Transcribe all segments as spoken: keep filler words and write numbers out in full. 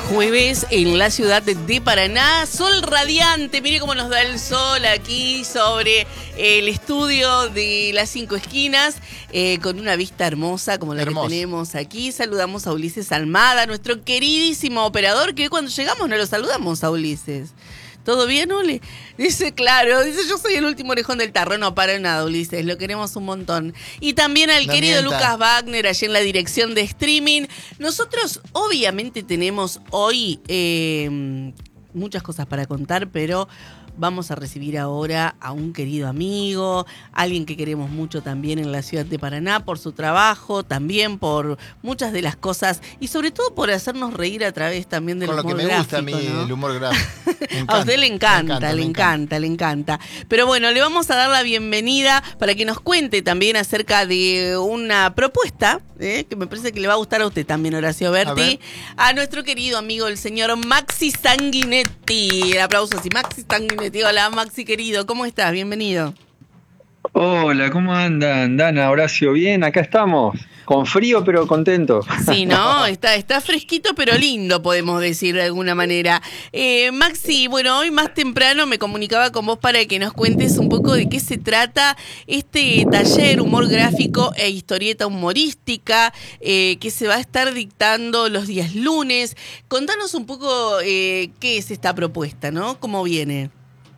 jueves en la ciudad de Paraná. Sol radiante, mire cómo nos da el sol aquí sobre el estudio de las Cinco Esquinas, eh, con una vista hermosa como la Hermoso. que tenemos aquí. Saludamos a Ulises Almada, nuestro queridísimo operador, que cuando llegamos no lo saludamos a Ulises. ¿Todo bien, Uli? Dice, claro, dice, yo soy el último orejón del tarro. No, para nada, Ulises, lo queremos un montón. Y también al No querido mienta. Lucas Wagner, allí en la dirección de streaming. Nosotros, obviamente, tenemos hoy eh, muchas cosas para contar, pero vamos a recibir ahora a un querido amigo, alguien que queremos mucho también en la ciudad de Paraná, por su trabajo, también por muchas de las cosas, y sobre todo por hacernos reír a través también del Con lo humor que me gráfico, gusta a mí, ¿no? el humor gráfico. Me A usted le encanta, me encanta, le me encanta, le encanta. Pero bueno, le vamos a dar la bienvenida para que nos cuente también acerca de una propuesta, ¿eh? que me parece que le va a gustar a usted también, Horacio Berti, a, a nuestro querido amigo, el señor Maxi Sanguinetti. El aplauso así, Maxi Sanguinetti. Hola, Maxi querido, ¿cómo estás? Bienvenido. Hola, ¿cómo andan? Dana, Horacio, bien, acá estamos. Con frío, pero contento. Sí, ¿no? Está, está fresquito, pero lindo, podemos decir de alguna manera. Eh, Maxi, bueno, hoy más temprano me comunicaba con vos para que nos cuentes un poco de qué se trata este taller humor gráfico e historieta humorística eh, que se va a estar dictando los días lunes. Contanos un poco eh, qué es esta propuesta, ¿no? ¿Cómo viene?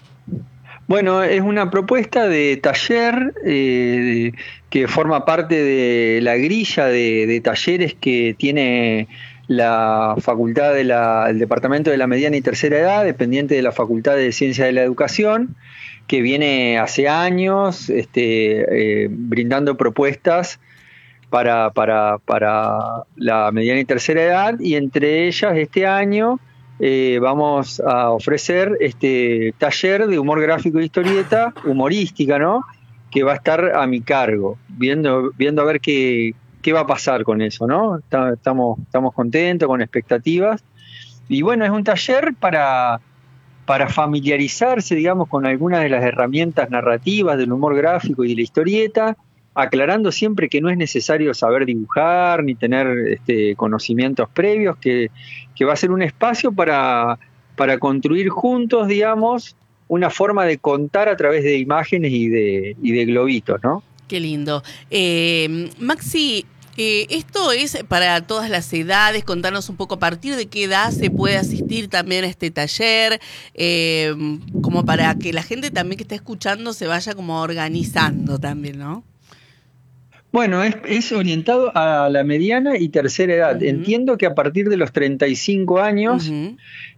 Bueno, es una propuesta de taller eh, que forma parte de la grilla de, de talleres que tiene la facultad del Departamento de la Mediana y Tercera Edad, dependiente de la Facultad de Ciencias de la Educación, que viene hace años este, eh, brindando propuestas para, para, para la mediana y tercera edad, y entre ellas este año Eh, vamos a ofrecer este taller de humor gráfico y historieta humorística, ¿no? Que va a estar a mi cargo, viendo, viendo a ver qué, qué va a pasar con eso, ¿no? Estamos, estamos contentos, con expectativas. Y bueno, es un taller para, para familiarizarse, digamos, con algunas de las herramientas narrativas del humor gráfico y de la historieta, aclarando siempre que no es necesario saber dibujar ni tener este, conocimientos previos, que, que va a ser un espacio para, para construir juntos, digamos, una forma de contar a través de imágenes y de, y de globitos, ¿no? Qué lindo. Eh, Maxi, eh, esto es para todas las edades. Contanos un poco a partir de qué edad se puede asistir también a este taller, eh, como para que la gente también que está escuchando se vaya como organizando también, ¿no? Bueno, es, es orientado a la mediana y tercera edad. Uh-huh. Entiendo que a partir de los treinta y cinco años uh-huh.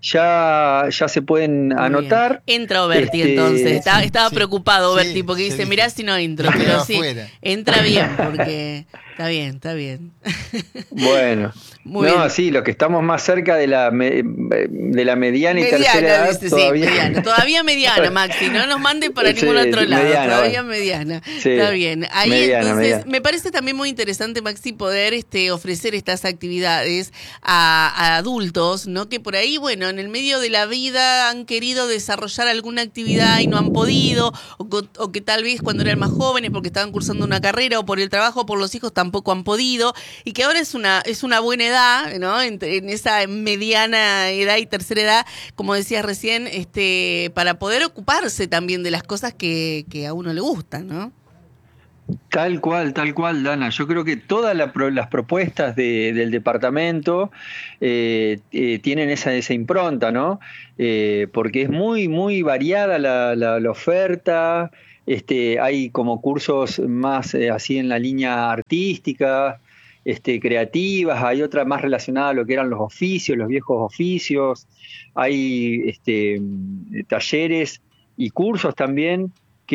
ya, ya se pueden Muy anotar. Bien. Entra Oberti este, entonces. Estaba, estaba sí, preocupado Oberti sí, porque dice, dice, mirá si no entro. Pero sí, afuera. Entra bien porque está bien, está bien. Bueno. Muy no, bien. Sí, lo que estamos más cerca de la, me, de la mediana, mediana y tercera edad. Dice, todavía. Sí, mediana. Todavía mediana, Maxi. No nos manden para sí, ningún otro lado. Mediana, todavía bueno. mediana. Sí, está bien. Ahí mediana, entonces mediana. Me parece también muy interesante, Maxi, poder este, ofrecer estas actividades a, a adultos, ¿no? Que por ahí, bueno, en el medio de la vida han querido desarrollar alguna actividad y no han podido, o, o que tal vez cuando eran más jóvenes porque estaban cursando una carrera o por el trabajo o por los hijos tampoco han podido, y que ahora es una, es una buena edad, ¿no? En, en esa mediana edad y tercera edad, como decías recién, este, para poder ocuparse también de las cosas que, que a uno le gustan, ¿no? Tal cual, tal cual, Dana. Yo creo que todas la, las propuestas de, del departamento eh, eh, tienen esa, esa impronta, ¿no? Eh, porque es muy, muy variada la, la, la oferta. Este, hay como cursos más eh, así en la línea artística, este, creativas, hay otras más relacionadas a lo que eran los oficios, los viejos oficios, hay este, talleres y cursos también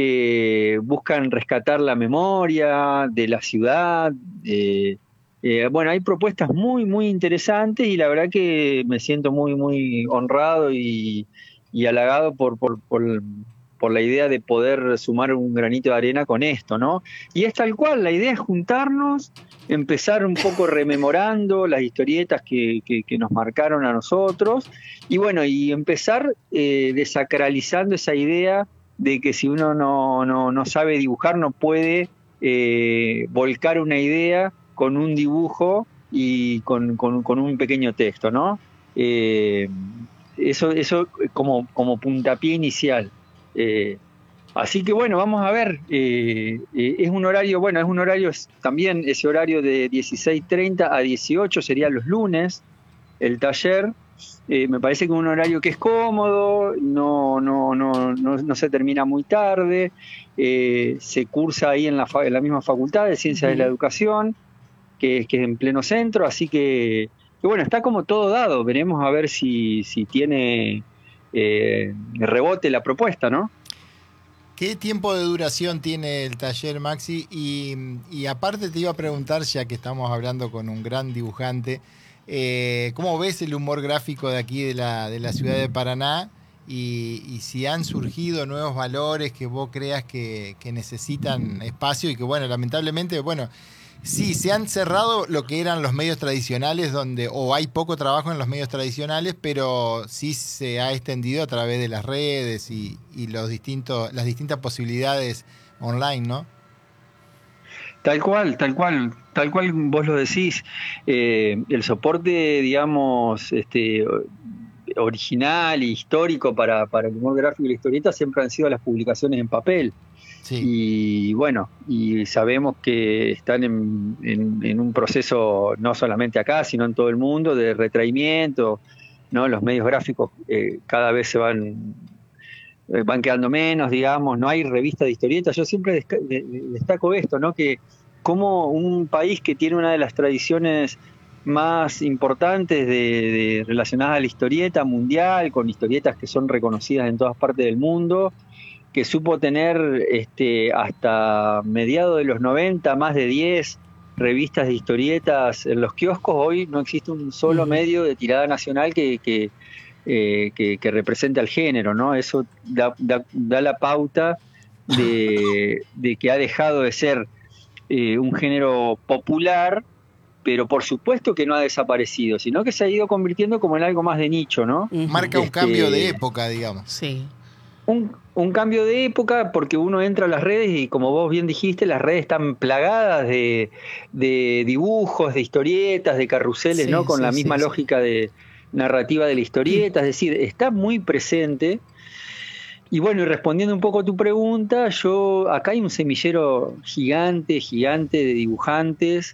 que buscan rescatar la memoria de la ciudad. Eh, eh, bueno, hay propuestas muy, muy interesantes y la verdad que me siento muy, muy honrado y, y halagado por, por, por, por la idea de poder sumar un granito de arena con esto, ¿no? Y es tal cual, la idea es juntarnos, empezar un poco rememorando las historietas que, que, que nos marcaron a nosotros y bueno, y empezar eh, desacralizando esa idea de que si uno no, no, no sabe dibujar no puede eh, volcar una idea con un dibujo y con, con, con un pequeño texto, ¿no? Eh, eso eso como, como puntapié inicial. Eh, así que bueno, vamos a ver. Eh, eh, es un horario, bueno, es un horario también, ese horario de dieciséis treinta a dieciocho sería los lunes, el taller. Eh, me parece que es un horario que es cómodo, no, no, no, no, no se termina muy tarde, eh, se cursa ahí en la, fa- en la misma facultad de Ciencias uh-huh. de la Educación, que, que es en pleno centro, así que, que bueno, está como todo dado, veremos a ver si, si tiene eh, rebote la propuesta, ¿no? ¿Qué tiempo de duración tiene el taller, Maxi? Y, y aparte te iba a preguntar, ya que estamos hablando con un gran dibujante, Eh, ¿cómo ves el humor gráfico de aquí de la, de la ciudad de Paraná? Y, y si han surgido nuevos valores que vos creas que, que necesitan espacio y que, bueno, lamentablemente, bueno, sí, se han cerrado lo que eran los medios tradicionales, donde o hay poco trabajo en los medios tradicionales, pero sí se ha extendido a través de las redes y, y los distintos, las distintas posibilidades online, ¿no? Tal cual, tal cual, tal cual vos lo decís. Eh, el soporte, digamos, este, original e histórico para, para el humor gráfico y la historieta siempre han sido las publicaciones en papel. Sí. Y bueno, y sabemos que están en, en, en un proceso, no solamente acá, sino en todo el mundo, de retraimiento, ¿no? Los medios gráficos eh, cada vez se van... van quedando menos, digamos, no hay revistas de historietas. Yo siempre destaco esto, ¿no? Que como un país que tiene una de las tradiciones más importantes de, de relacionadas a la historieta mundial, con historietas que son reconocidas en todas partes del mundo, que supo tener este, hasta mediados de los noventa más de diez revistas de historietas en los kioscos, hoy no existe un solo uh-huh. medio de tirada nacional que... que Eh, que, que representa al género, ¿no? Eso da, da, da la pauta de, de que ha dejado de ser eh, un género popular, pero por supuesto que no ha desaparecido, sino que se ha ido convirtiendo como en algo más de nicho, ¿no? Marca un este, cambio de época, digamos. Sí. Un, un cambio de época porque uno entra a las redes y, como vos bien dijiste, las redes están plagadas de, de dibujos, de historietas, de carruseles, sí, ¿no? Con sí, la misma sí, lógica sí. de narrativa de la historieta, es decir, está muy presente. Y bueno, y respondiendo un poco a tu pregunta, yo acá hay un semillero gigante, gigante de dibujantes,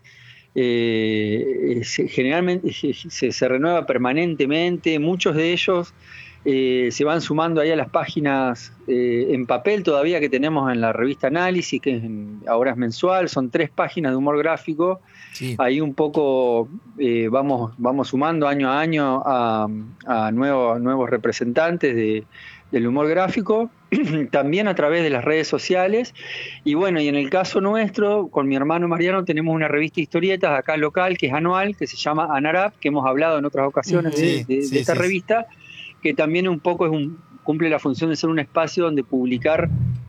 eh, se, generalmente se, se renueva permanentemente, muchos de ellos eh, se van sumando ahí a las páginas eh, en papel todavía que tenemos en la revista Análisis, que es en, ahora es mensual, son tres páginas de humor gráfico. Sí. Ahí un poco eh, vamos, vamos sumando año a año a, a nuevos, nuevos representantes de, del humor gráfico, también a través de las redes sociales. Y bueno, y en el caso nuestro, con mi hermano Mariano, tenemos una revista de historietas acá local, que es anual, que se llama Anarap, que hemos hablado en otras ocasiones sí, de, de, sí, de esta sí, revista, que también un poco es un, cumple la función de ser un espacio donde publicar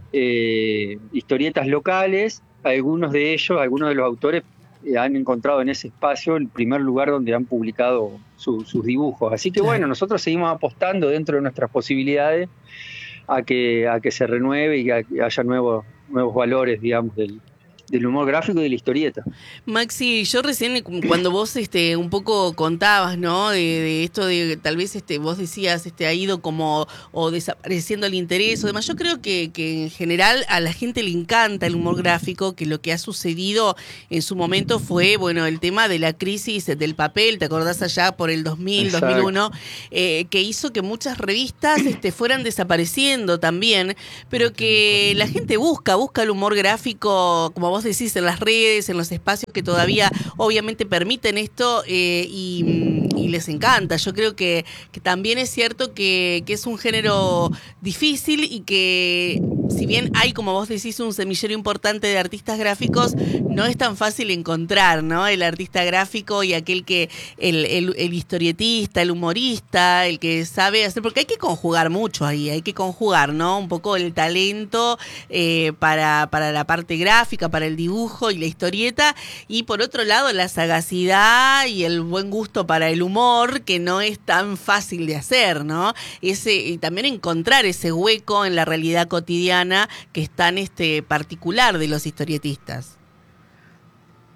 eh, historietas locales. Algunos de ellos, algunos de los autores, han encontrado en ese espacio el primer lugar donde han publicado su, sus dibujos. Así que bueno, nosotros seguimos apostando dentro de nuestras posibilidades a que, a que se renueve y a que haya nuevos, nuevos valores, digamos, del, del humor gráfico y de la historieta. Maxi, yo recién cuando vos este un poco contabas, ¿no? De, de esto de tal vez este vos decías este ha ido como o desapareciendo el interés o demás. Yo creo que, que en general a la gente le encanta el humor gráfico, que lo que ha sucedido en su momento fue, bueno, el tema de la crisis del papel, ¿te acordás allá por el dos mil, Exacto. dos mil uno? Eh, que hizo que muchas revistas este fueran desapareciendo también, pero que la gente busca, busca el humor gráfico, como vos decís, en las redes, en los espacios que todavía obviamente permiten esto eh, y, y les encanta. Yo creo que, que también es cierto que, que es un género difícil y que si bien hay, como vos decís, un semillero importante de artistas gráficos, no es tan fácil encontrar, ¿no? El artista gráfico y aquel que, el, el, el historietista, el humorista, el que sabe hacer, porque hay que conjugar mucho ahí, hay que conjugar, ¿no? Un poco el talento eh, para, para la parte gráfica, para el dibujo y la historieta, y por otro lado la sagacidad y el buen gusto para el humor, que no es tan fácil de hacer, ¿no? Ese, y también encontrar ese hueco en la realidad cotidiana que es tan este, particular de los historietistas.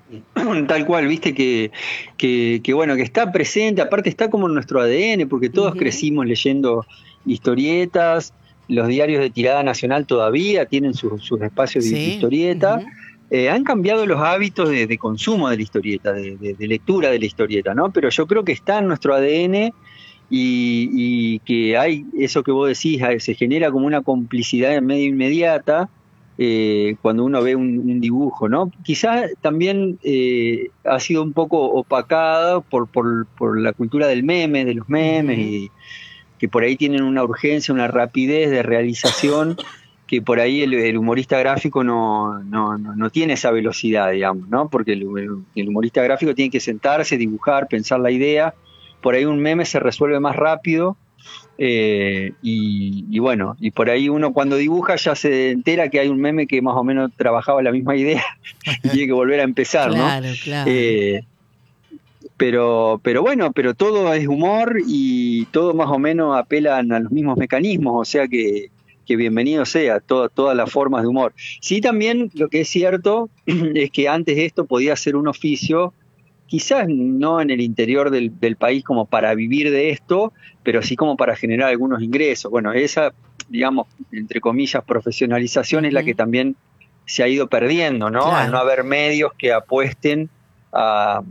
Tal cual, viste que, que, que bueno, que está presente, aparte está como en nuestro A D N, porque todos uh-huh. crecimos leyendo historietas, los diarios de tirada nacional todavía tienen sus, sus espacios sí. de historieta. Uh-huh. eh, han cambiado los hábitos de, de consumo de la historieta, de, de, de lectura de la historieta, ¿no? Pero yo creo que está en nuestro A D N y, y que hay eso que vos decís, se genera como una complicidad en medio inmediata. Eh, cuando uno ve un, un dibujo, ¿no? Quizás también eh, ha sido un poco opacada por, por, por la cultura del meme, de los memes, uh-huh. y que por ahí tienen una urgencia, una rapidez de realización, que por ahí el, el humorista gráfico no, no, no, no tiene esa velocidad, digamos, ¿no? Porque el, el humorista gráfico tiene que sentarse, dibujar, pensar la idea, por ahí un meme se resuelve más rápido. Eh, y, y bueno, y por ahí uno cuando dibuja ya se entera que hay un meme que más o menos trabajaba la misma idea y tiene que volver a empezar, claro, ¿no? Claro. Eh, pero, pero bueno, pero todo es humor y todo más o menos apelan a los mismos mecanismos, o sea que, que bienvenido sea todo, todas las formas de humor. Sí, también lo que es cierto es que antes esto podía ser un oficio, quizás no en el interior del, del país como para vivir de esto, pero sí como para generar algunos ingresos. Bueno, esa, digamos, entre comillas, profesionalización uh-huh. es la que también se ha ido perdiendo, ¿no? Claro. Al no haber medios que apuesten a,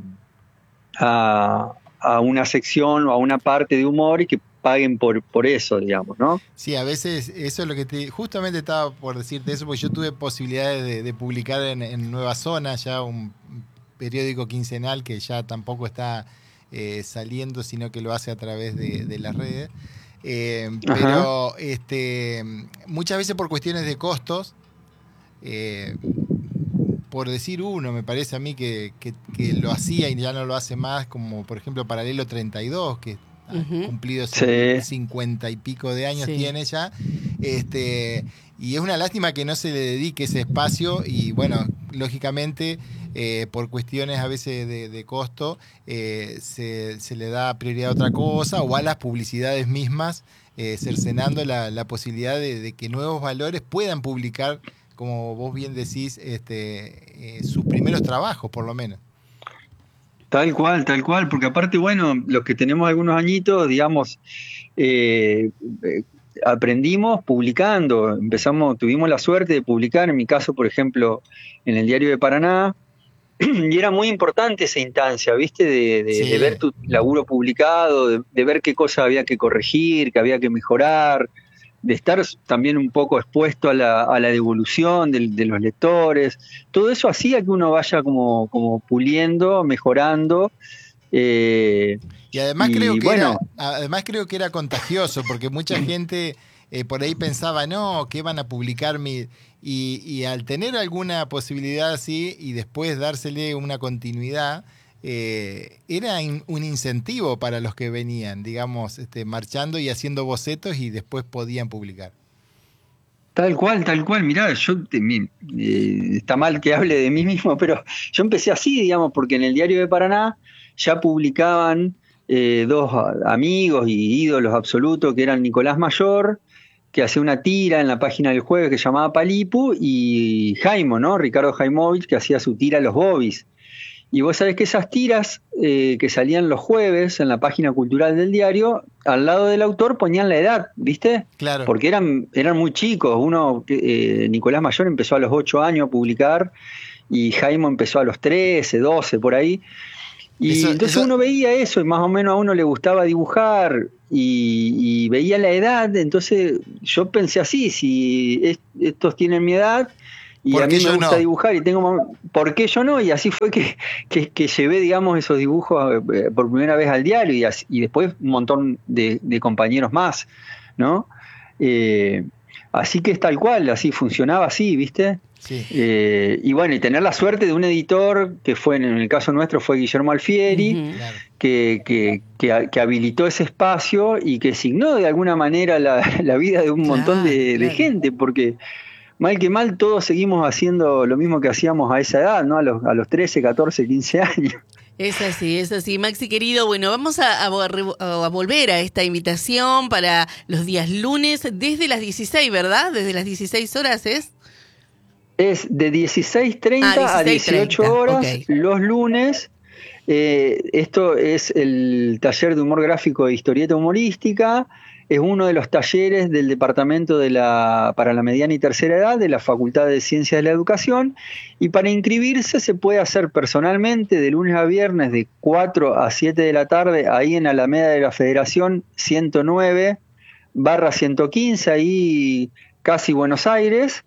a, a una sección o a una parte de humor y que paguen por, por eso, digamos, ¿no? Sí, a veces eso es lo que te... Justamente estaba por decirte eso, porque yo tuve posibilidades de, de publicar en, en Nueva Zona, ya un periódico quincenal que ya tampoco está eh, saliendo, sino que lo hace a través de, de las redes. Eh, pero este, muchas veces por cuestiones de costos, eh, por decir uno, me parece a mí que, que, que lo hacía y ya no lo hace más, como por ejemplo Paralelo treinta y dos, que ha uh-huh. cumplido sí. cincuenta y pico de años sí. tiene ya. Este, y es una lástima que no se le dedique ese espacio y bueno, lógicamente eh, por cuestiones a veces de, de costo eh, se, se le da prioridad a otra cosa o a las publicidades mismas, eh, cercenando la, la posibilidad de, de que nuevos valores puedan publicar, como vos bien decís, este, eh, sus primeros trabajos por lo menos. Tal cual, tal cual, porque aparte, bueno, los que tenemos algunos añitos, digamos, eh, eh, aprendimos publicando, empezamos, tuvimos la suerte de publicar, en mi caso, por ejemplo, en el Diario de Paraná, y era muy importante esa instancia, ¿viste? De, de, sí. de ver tu laburo publicado, de, de ver qué cosas había que corregir, que había que mejorar, de estar también un poco expuesto a la, a la devolución de, de los lectores. Todo eso hacía que uno vaya como, como puliendo, mejorando. Eh, y además, y, creo que bueno, era, además creo que era contagioso, porque mucha gente eh, por ahí pensaba, no, que van a publicar mi... Y, y al tener alguna posibilidad así y después dársele una continuidad, eh, era in, un incentivo para los que venían, digamos, este, marchando y haciendo bocetos y después podían publicar. Tal cual, tal cual. Mirá, yo te, mi, eh, está mal que hable de mí mismo, pero yo empecé así, digamos, porque en el Diario de Paraná ya publicaban eh, dos amigos y ídolos absolutos que eran Nicolás Mayor, que hacía una tira en la página del Jueves que se llamaba Palipu, y Jaimo, ¿no? Ricardo Jaimovich, que hacía su tira Los Bobis. Y vos sabés que esas tiras eh, que salían los jueves en la página cultural del diario, al lado del autor ponían la edad, ¿viste? Claro. Porque eran, eran muy chicos. Uno, eh, Nicolás Mayor empezó a los ocho años a publicar y Jaimo empezó a los trece, doce, por ahí. Y eso, entonces eso... uno veía eso y más o menos a uno le gustaba dibujar y, y veía la edad. Entonces yo pensé así, si es, estos tienen mi edad y a mí me gusta no? dibujar y tengo, ¿por qué yo no? Y así fue que, que, que llevé, digamos, esos dibujos por primera vez al diario y, así, y después un montón de, de compañeros más, ¿no? Eh, así que es tal cual, así funcionaba así, ¿viste? Sí. Eh, y bueno, y tener la suerte de un editor que fue, en el caso nuestro fue Guillermo Alfieri, uh-huh. claro. que, que, que, que habilitó ese espacio y que signó de alguna manera la, la vida de un claro, montón de, claro. de gente, porque mal que mal todos seguimos haciendo lo mismo que hacíamos a esa edad, ¿no? A los, a los trece, catorce, quince años. Es así, es así. Maxi, querido, bueno, vamos a, a, a volver a esta invitación para los días lunes desde las dieciséis, ¿verdad? Desde las dieciséis horas, ¿es? Es de dieciséis treinta ah, a dieciocho horas, okay. Los lunes. Eh, esto es el taller de humor gráfico de historieta humorística. Es uno de los talleres del Departamento de la, para la Mediana y Tercera Edad de la Facultad de Ciencias de la Educación, y para inscribirse se puede hacer personalmente de lunes a viernes de cuatro a siete de la tarde, ahí en Alameda de la Federación ciento nueve barra ciento quince, ahí casi Buenos Aires,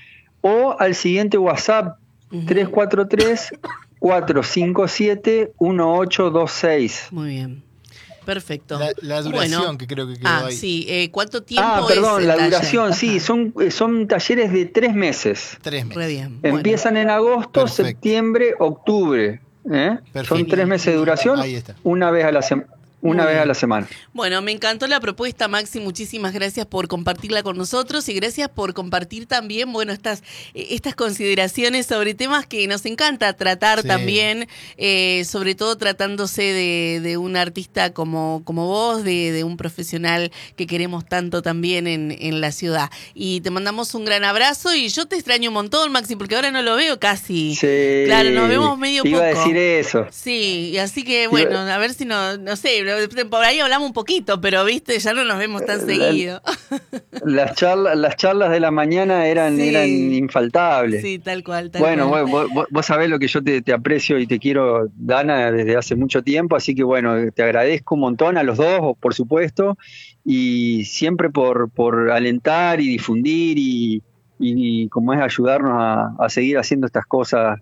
o al siguiente WhatsApp uh-huh. tres cuatro tres, cuatro cinco siete, uno ocho dos seis. Muy bien. Perfecto. La, la duración bueno, que creo que quedó ah, ahí. Sí, eh, ¿cuánto tiempo Ah, perdón, es la taller? duración, sí, son, son talleres de tres meses. Tres meses. Re bien. Empiezan bueno. en agosto, Perfecto. septiembre, octubre. ¿eh? Son tres meses de duración, ahí está. una vez a la semana. Una vez a la semana. Bueno, me encantó la propuesta, Maxi. Muchísimas gracias por compartirla con nosotros y gracias por compartir también, bueno, estas, estas consideraciones sobre temas que nos encanta tratar sí. también, eh, sobre todo tratándose de, de un artista como, como vos, de, de un profesional que queremos tanto también en, en la ciudad. Y te mandamos un gran abrazo y yo te extraño un montón, Maxi, porque ahora no lo veo casi. Sí. Claro, nos vemos medio te poco. Iba a decir eso. Sí, así que bueno, a ver si no, no sé. Por ahí hablamos un poquito, pero viste, ya no nos vemos tan seguido. Las charlas, las charlas de la mañana eran, sí. eran infaltables. Sí, tal cual. Tal bueno, cual. Vos, vos, vos sabés lo que yo te, te aprecio y te quiero, Dana, desde hace mucho tiempo, así que bueno, te agradezco un montón a los dos, por supuesto, y siempre por, por alentar y difundir y, y, y como es ayudarnos a, a seguir haciendo estas cosas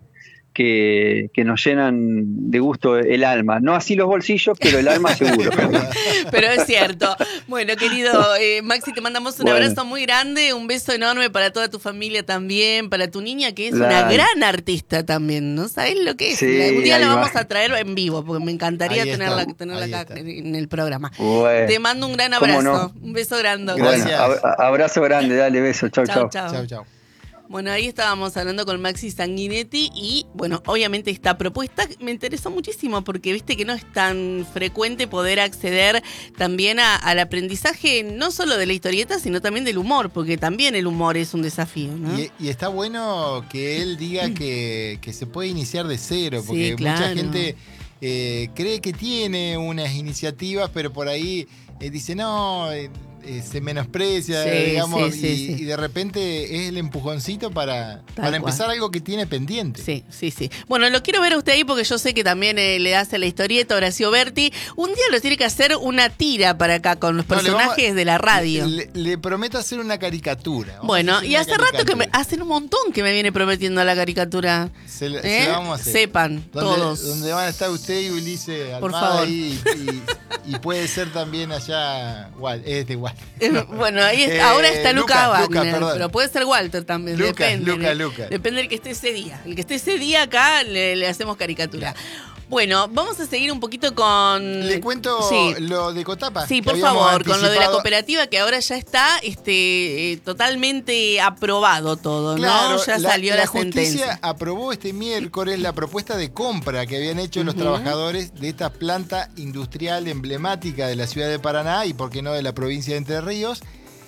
Que, que nos llenan de gusto el alma. No así los bolsillos, pero el alma seguro. Pero es cierto. Bueno, querido eh, Maxi, te mandamos un bueno. abrazo muy grande, un beso enorme para toda tu familia también, para tu niña, que es la... una gran artista también, ¿no? ¿Sabés lo que es? Sí, un día la vamos va. a traer en vivo, porque me encantaría ahí tenerla, está, tenerla acá está. en el programa. Bueno. Te mando un gran abrazo, no? un beso grande. Gracias. Bueno, ab- abrazo grande, dale, beso. Chau, chau. Chau, chau. chau. Bueno, ahí estábamos hablando con Maxi Sanguinetti y, bueno, obviamente esta propuesta me interesó muchísimo porque viste que no es tan frecuente poder acceder también a, al aprendizaje no solo de la historieta, sino también del humor, porque también el humor es un desafío, ¿no? Y, y está bueno que él diga que, que se puede iniciar de cero, porque sí, claro. mucha gente eh, cree que tiene unas iniciativas, pero por ahí eh, dice, no... Eh, Eh, se menosprecia, sí, digamos, sí, sí, y, sí. y de repente es el empujoncito para, para empezar algo que tiene pendiente. Sí, sí, sí. Bueno, lo quiero ver a usted ahí porque yo sé que también eh, le hace la historieta Horacio Berti. Un día lo tiene que hacer una tira para acá con los personajes no, a, de la radio. Le, le prometo hacer una caricatura. Vamos bueno, y hace caricatura. rato que me, hacen un montón que me viene prometiendo la caricatura. Se, ¿Eh? se la vamos a hacer. Sepan, donde, todos. Donde van a estar usted y Ulises Almada. Por favor. Y, y, y puede ser también allá, igual, es de igual. No. Bueno, ahí está, eh, ahora está Luca Wagner, Luca, pero puede ser Walter también. Luca, depende, Luca, Luca. Depende del que esté ese día. El que esté ese día acá le, le hacemos caricatura. Bueno, vamos a seguir un poquito con... Le cuento sí. lo de Cotapa. Sí, por favor, anticipado. Con lo de la cooperativa que ahora ya está este, eh, totalmente aprobado todo, claro, ¿no? Ya la, salió la, la sentencia. La justicia aprobó este miércoles la propuesta de compra que habían hecho uh-huh. los trabajadores de esta planta industrial emblemática de la ciudad de Paraná y, por qué no, de la provincia de Entre Ríos.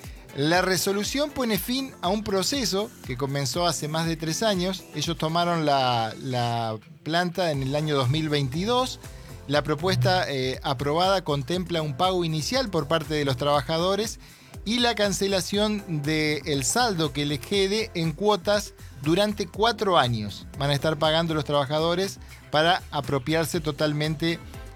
La resolución pone fin a un proceso que comenzó hace más de tres años. Ellos tomaron la, la planta en el año dos mil veintidós. La propuesta eh, aprobada contempla un pago inicial por parte de los trabajadores y la cancelación del saldo que les quede en cuotas durante cuatro años. Van a estar pagando los trabajadores para apropiarse totalmente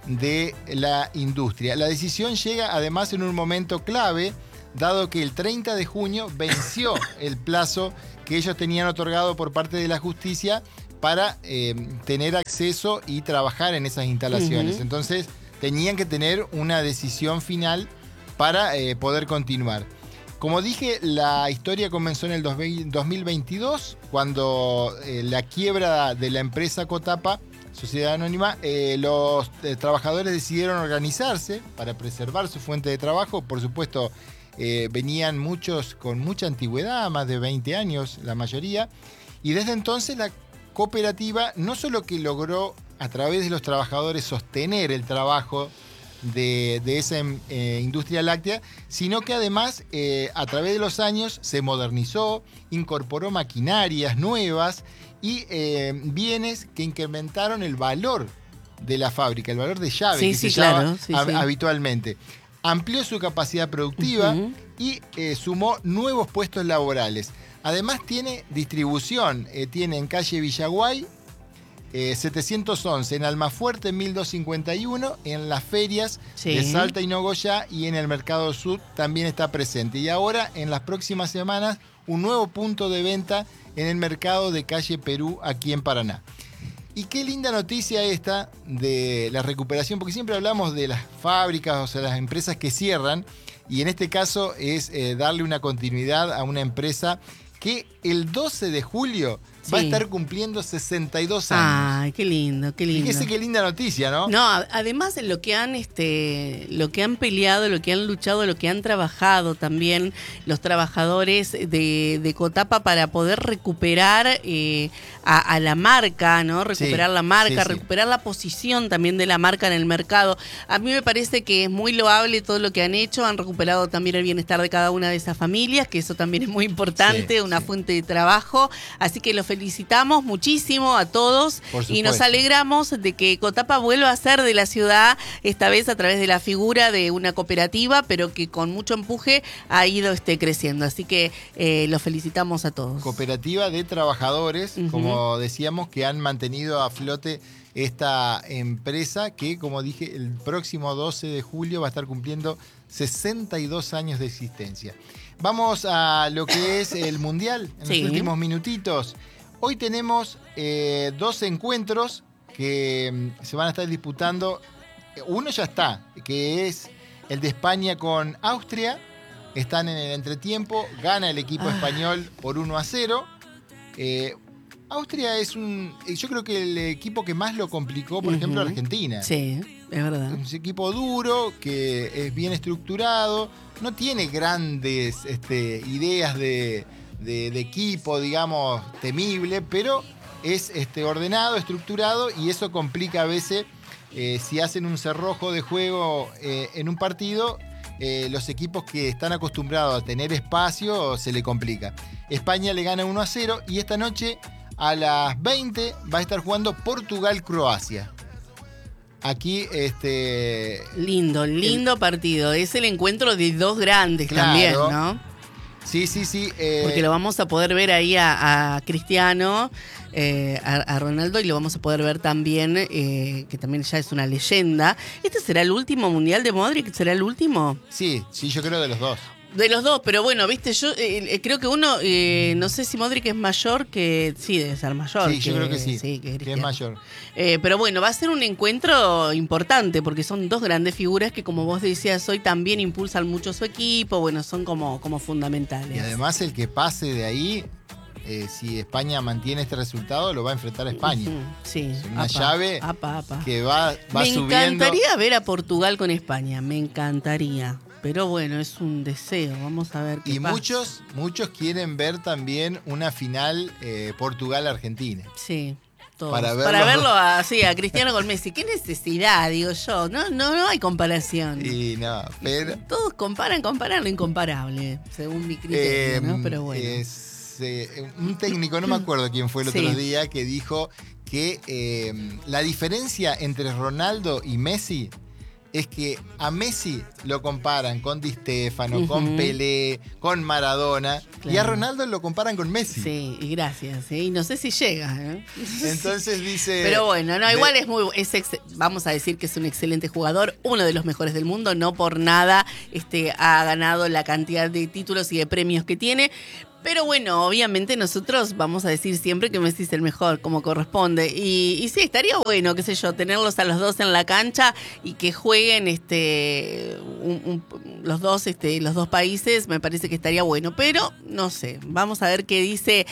de la industria. La decisión llega además en un momento clave, dado que el treinta de junio venció el plazo que ellos tenían otorgado por parte de la justicia para eh, tener acceso y trabajar en esas instalaciones. Uh-huh. Entonces tenían que tener una decisión final para eh, poder continuar. Como dije, la historia comenzó en el dos mil veintidós, cuando eh, la quiebra de la empresa Cotapa, Sociedad Anónima, eh, los eh, trabajadores decidieron organizarse para preservar su fuente de trabajo. Por supuesto, Eh, venían muchos con mucha antigüedad, más de veinte años la mayoría, y desde entonces la cooperativa no solo que logró a través de los trabajadores sostener el trabajo de, de esa eh, industria láctea, sino que además eh, a través de los años se modernizó, incorporó maquinarias nuevas y eh, bienes que incrementaron el valor de la fábrica, el valor de llave sí, que sí, se claro, llama sí, hab- sí. habitualmente. Amplió su capacidad productiva Uh-huh. y eh, sumó nuevos puestos laborales. Además tiene distribución, eh, tiene en calle Villaguay eh, setecientos once, en Almafuerte mil doscientos cincuenta y uno, en las ferias Sí. de Salta y Nogoyá y en el Mercado Sur también está presente. Y ahora, en las próximas semanas, un nuevo punto de venta en el mercado de calle Perú, aquí en Paraná. Y qué linda noticia esta de la recuperación, porque siempre hablamos de las fábricas, o sea, las empresas que cierran, y en este caso es eh, darle una continuidad a una empresa que el doce de julio Sí. va a estar cumpliendo sesenta y dos años. Ay, qué lindo, qué lindo. Fíjese qué linda noticia, ¿no? No, a- además lo que han este lo que han peleado, lo que han luchado, lo que han trabajado también los trabajadores de, de Cotapa para poder recuperar eh, a, a la marca, ¿no? Recuperar Sí, la marca, sí, sí. recuperar la posición también de la marca en el mercado. A mí me parece que es muy loable todo lo que han hecho, han recuperado también el bienestar de cada una de esas familias, que eso también es muy importante, Sí, una sí. fuente de trabajo, así que los felicitamos muchísimo a todos Por y nos supuesto. alegramos de que Cotapa vuelva a ser de la ciudad, esta vez a través de la figura de una cooperativa, pero que con mucho empuje ha ido este, creciendo. Así que eh, los felicitamos a todos. Cooperativa de trabajadores, Ujú. como decíamos, que han mantenido a flote esta empresa que, como dije, el próximo doce de julio va a estar cumpliendo sesenta y dos años de existencia. Vamos a lo que es el Mundial en Sí. los últimos minutitos. Hoy tenemos eh, dos encuentros que mm, se van a estar disputando. Uno ya está, que es el de España con Austria. Están en el entretiempo, gana el equipo Ah. español por uno a cero. Eh, Austria es un, yo creo que el equipo que más lo complicó, por Ujú. ejemplo, Argentina. Sí, es verdad. Es un equipo duro, que es bien estructurado, no tiene grandes este, ideas de, de- de equipo, digamos, temible, pero es este, ordenado, estructurado, y eso complica a veces eh, si hacen un cerrojo de juego eh, en un partido. Eh, los equipos que están acostumbrados a tener espacio se le complica. España le gana uno a cero y esta noche a las veinte va a estar jugando Portugal-Croacia. Aquí, este. Lindo, lindo partido. Es el encuentro de dos grandes Claro. también, ¿no? Sí, sí, sí. eh, Porque lo vamos a poder ver ahí a, a Cristiano, eh, a, a Ronaldo, y lo vamos a poder ver también, eh, que también ya es una leyenda. ¿Este será el último mundial de Modric? ¿Será el último? Sí, sí, yo creo de los dos. De los dos, pero bueno, viste, yo eh, eh, creo que uno, eh, no sé si Modric es mayor que... Sí, debe ser mayor. Sí, yo creo que sí, que, que es Cristiano. mayor. Eh, pero bueno, va a ser un encuentro importante porque son dos grandes figuras que, como vos decías hoy, también impulsan mucho su equipo. Bueno, son como, como fundamentales. Y además el que pase de ahí, eh, si España mantiene este resultado, lo va a enfrentar a España. Ujú, sí. Es una apa, llave apa, apa. Que va, va Me subiendo. encantaría ver a Portugal con España, me encantaría. Pero bueno, es un deseo, vamos a ver qué Y pasa. muchos, muchos quieren ver también una final eh, Portugal-Argentina. Sí. Todos. Para verlo- Para verlo así, a Cristiano con Messi. ¿Qué necesidad, digo yo? No, no, no hay comparación. Y no, pero. Todos comparan, comparan lo incomparable, según mi criterio, eh, ¿no? Pero bueno. es, eh, un técnico, no me acuerdo quién fue el Sí. otro día, que dijo que eh, la diferencia entre Ronaldo y Messi es que a Messi lo comparan con Di Stéfano, Ujú. con Pelé, con Maradona, y a Claro. Ronaldo lo comparan con Messi. Sí, y gracias. ¿eh? Y no sé si llega. ¿eh? Entonces dice... Pero bueno, no, de- igual es muy, es ex- vamos a decir que es un excelente jugador, uno de los mejores del mundo, no por nada este, ha ganado la cantidad de títulos y de premios que tiene. Pero bueno, obviamente nosotros vamos a decir siempre que Messi es el mejor, como corresponde. Y, y sí, estaría bueno, qué sé yo, tenerlos a los dos en la cancha y que jueguen este un- un- los dos este los dos países, me parece que estaría bueno. Pero no sé, vamos a ver qué dice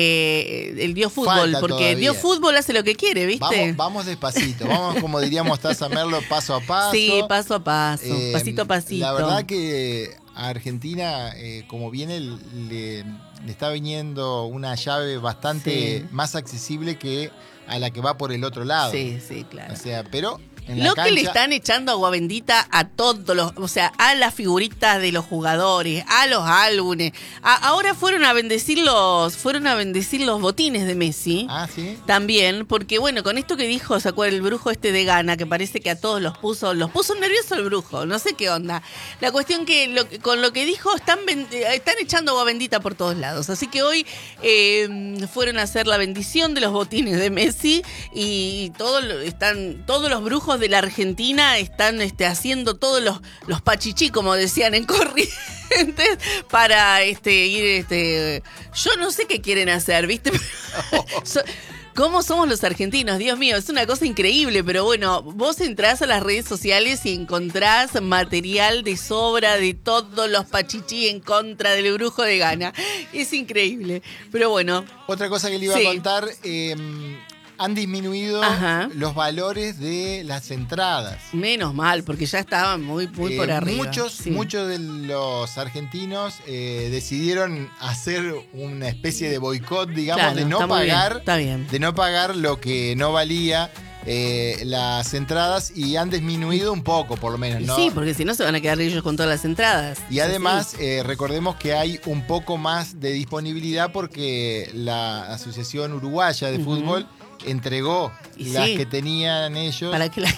eh, el Dios Fútbol, Falta porque todavía. Dios Fútbol hace lo que quiere, ¿viste? Vamos, vamos despacito, vamos como diríamos Taza Merlo, paso a paso. Sí, paso a paso, Eh, pasito a pasito. La verdad que a Argentina, eh, como viene, le, le está viniendo una llave bastante Sí. más accesible que a la que va por el otro lado. Sí, sí, claro. O sea, pero en la Lo cancha. que le están echando agua bendita a todos los, o sea, a las figuritas de los jugadores, a los álbumes. A, ahora fueron a bendecir los, fueron a bendecir los botines de Messi. Ah, sí. También, porque bueno, con esto que dijo, sacó el brujo este de Ghana, que parece que a todos los puso, los puso nervioso el brujo, no sé qué onda. La cuestión que lo, con lo que dijo, están, están echando agua bendita por todos lados. Así que hoy eh, fueron a hacer la bendición de los botines de Messi y todo, están, todos los brujos de la Argentina están este, haciendo todos los, los pachichí, como decían en Corrientes, para este, ir, este, yo no sé qué quieren hacer, ¿viste? so, ¿Cómo somos los argentinos? Dios mío, es una cosa increíble, pero bueno, vos entrás a las redes sociales y encontrás material de sobra de todos los pachichí en contra del brujo de Ghana. Es increíble, pero bueno. Otra cosa que le iba sí. a contar, eh, han disminuido Ajá. los valores de las entradas. Menos mal, porque ya estaban muy, muy eh, por arriba. Muchos, sí. muchos de los argentinos eh, decidieron hacer una especie de boicot, digamos, claro, de no pagar, está bien. de no pagar lo que no valía eh, las entradas y han disminuido un poco, por lo menos, ¿no? Sí, porque si no se van a quedar ellos con todas las entradas. Y además, eh, recordemos que hay un poco más de disponibilidad porque la Asociación Uruguaya de uh-huh. Fútbol entregó y las sí. que tenían ellos para que las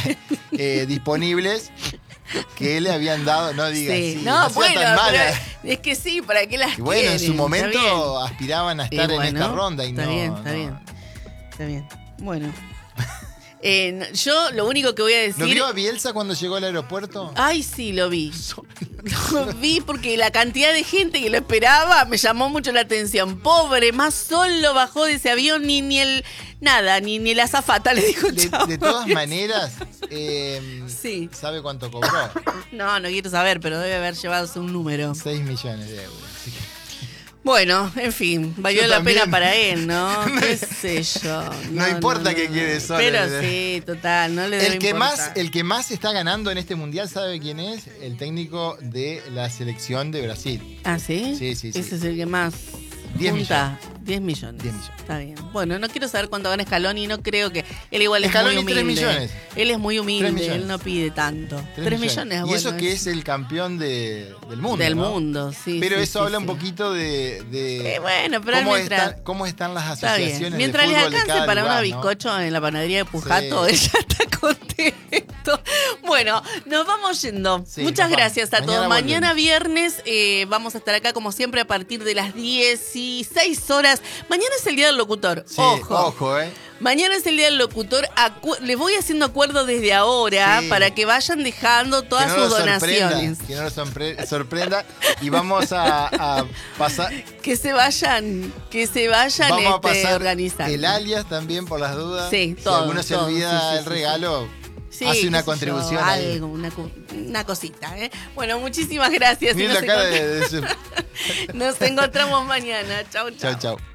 eh, disponibles que le habían dado, no digas sí. sí, no, no bueno, tan mala. Es que sí, para qué las y bueno, quieren, en su momento aspiraban a estar bueno, en esta ronda y está no. Bien, está no. bien, está bien. Bueno. Eh, yo lo único que voy a decir... ¿Lo vio a Bielsa cuando llegó al aeropuerto? Ay, sí, lo vi. Lo vi porque la cantidad de gente que lo esperaba me llamó mucho la atención. Pobre, más solo bajó de ese avión ni, ni el... Nada, ni, ni la azafata le dijo de, chao. De todas maneras, eh, sí. ¿sabe cuánto cobró? No, no quiero saber, pero debe haber llevado un número. seis millones de euros. Así que... Bueno, en fin, valió yo la también. Pena para él, ¿no? ¿Qué sé yo? No, no importa no, que no, quede solo. Pero sí, total, no le debe el que importar. más El que más está ganando en este mundial, ¿sabe quién es? El técnico de la selección de Brasil. ¿Ah, sí? Sí, sí, sí. Ese es el que más diez junta. diez millones. diez millones. Está bien. Bueno, no quiero saber cuánto gana Scaloni, no creo que... Él igual es Scaloni muy humilde. tres millones. Él es muy humilde, él no pide tanto. tres millones. millones y bueno, eso que es el campeón de, del mundo, Del ¿no? mundo, sí. Pero sí, eso sí, habla sí. un poquito de, de eh, bueno, pero cómo, mientras, están, cómo están las está asociaciones bien. Mientras de les fútbol de alcance cada para lugar, unos ¿no? bizcochos en la panadería de Pujato, sí. él ya está contento. Bueno, nos vamos yendo. Sí, Muchas nos gracias vamos. a todos. Mañana, Mañana viernes eh, vamos a estar acá como siempre a partir de las dieciséis horas. Mañana es el Día del Locutor. Sí, ojo. Ojo, ¿eh? Mañana es el Día del Locutor. Acu- les voy haciendo acuerdo desde ahora sí. para que vayan dejando todas que no sus donaciones. Que no nos sorpre- sorprenda. Y vamos a, a pasar. Que se vayan, que se vayan vamos este, a pasar organizando. El alias también por las dudas. Sí, si todo. alguno se todo, olvida sí, sí, el sí, regalo. Sí, hace una contribución yo, ahí. algo, una, una cosita, ¿eh? Bueno, muchísimas gracias. Miren la cara de, de su... Nos encontramos mañana. Chau, chau. Chau, chau.